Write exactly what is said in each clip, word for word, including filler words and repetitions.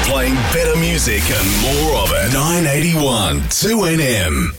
Playing better music and more of it. nine eighty-one two N M.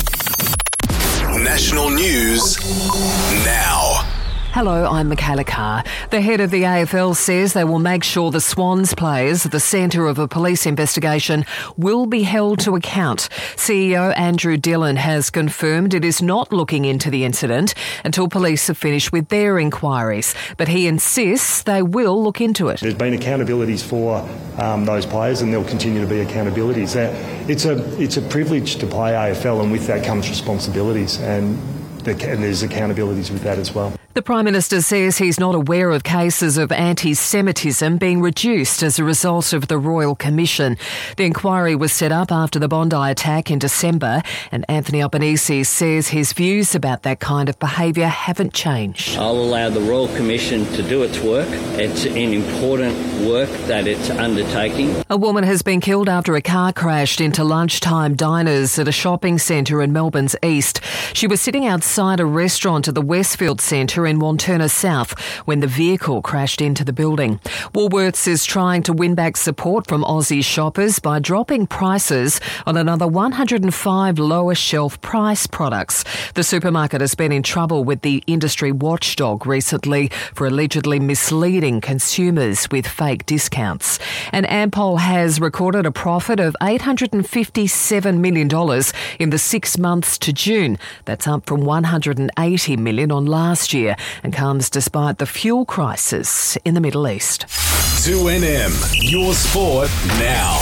National news now. Hello, I'm Michaela Carr. The head of the A F L says they will make sure the Swans players at the centre of a police investigation will be held to account. C E O Andrew Dillon has confirmed it is not looking into the incident until police have finished with their inquiries, but he insists they will look into it. There's been accountabilities for um, those players, and there'll continue to be accountabilities. Uh, it's a it's a privilege to play A F L, and with that comes responsibilities, and, the, and there's accountabilities with that as well. The Prime Minister says he's not aware of cases of anti-Semitism being reduced as a result of the Royal Commission. The inquiry was set up after the Bondi attack in December, and Anthony Albanese says his views about that kind of behaviour haven't changed. I'll allow the Royal Commission to do its work. It's an important work that it's undertaking. A woman has been killed after a car crashed into lunchtime diners at a shopping centre in Melbourne's east. She was sitting outside a restaurant at the Westfield Centre in Wantirna South when the vehicle crashed into the building. Woolworths is trying to win back support from Aussie shoppers by dropping prices on another one hundred five lower shelf price products. The supermarket has been in trouble with the industry watchdog recently for allegedly misleading consumers with fake discounts. And Ampol has recorded a profit of eight hundred fifty-seven million dollars in the six months to June. That's up from one hundred eighty million dollars on last year, and comes despite the fuel crisis in the Middle East. two N M, your sport now.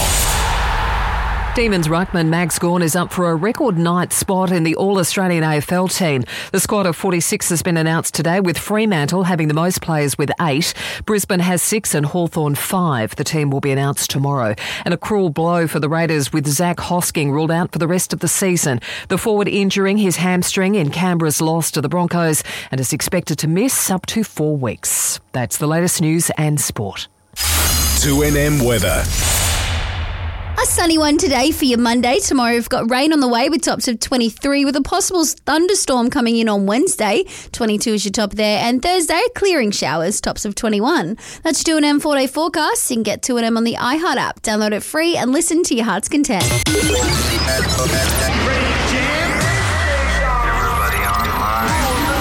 Demons ruckman Max Gawn is up for a record night spot in the All-Australian A F L team. The squad of forty-six has been announced today, with Fremantle having the most players with eight. Brisbane has six and Hawthorn five. The team will be announced tomorrow. And a cruel blow for the Raiders, with Zach Hosking ruled out for the rest of the season. The forward injuring his hamstring in Canberra's loss to the Broncos and is expected to miss up to four weeks. That's the latest news and sport. two N M weather. A sunny one today for your Monday. Tomorrow we've got rain on the way with tops of twenty-three, with a possible thunderstorm coming in on Wednesday. twenty-two is your top there. And Thursday, clearing showers, tops of twenty-one. That's two N M four-day forecast. You can get two N M on the iHeart app. Download it free and listen to your heart's content. Everybody online.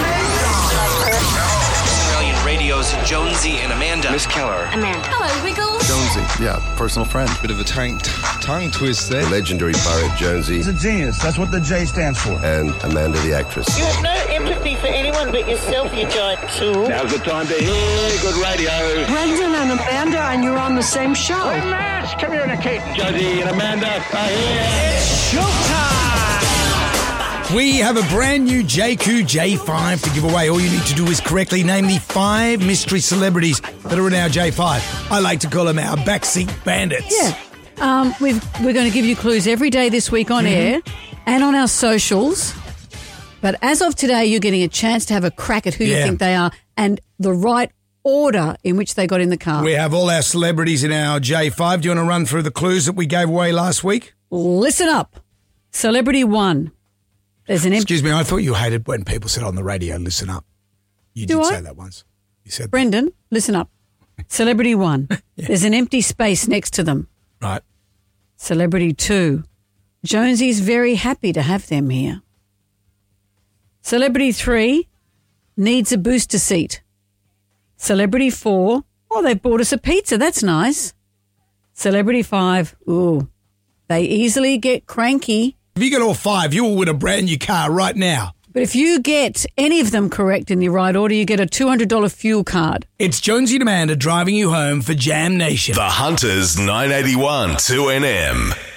Australian Radio's Jonesy and Amanda. Miss Keller. Amanda. Hello, Wiggles. Jonesy, yeah, personal friend. Bit of a tongue, tongue twist there. Legendary pirate Jonesy. He's a genius. That's what the J stands for. And Amanda the actress. You have no empathy for anyone but yourself, you giant tool. Now's the time to hear good radio. Brendan and Amanda, and you're on the same show. We're mass communicating. Jonesy and Amanda are here. It's showtime! We have a brand new J Q J five to give away. All you need to do is correctly name the five mystery celebrities that are in our J five. I like to call them our backseat bandits. Yeah. Um, we've, we're going to give you clues every day this week on mm-hmm. air and on our socials. But as of today, you're getting a chance to have a crack at who yeah. you think they are and the right order in which they got in the car. We have all our celebrities in our J five. Do you want to run through the clues that we gave away last week? Listen up. Celebrity one. There's an Excuse me, I thought you hated when people said on the radio, listen up. You Do did I? say that once. You said Brendan, that. Listen up. Celebrity one. yeah. There's an empty space next to them. Right. Celebrity two. Jonesy's very happy to have them here. Celebrity three. Needs a booster seat. Celebrity four. Oh, they bought us a pizza. That's nice. Celebrity five. Ooh, they easily get cranky. If you get all five, you will win a brand new car right now. But if you get any of them correct in the right order, you get a two hundred dollars fuel card. It's Jonesy and Amanda driving you home for Jam Nation. The Hunters nine eighty-one two N M.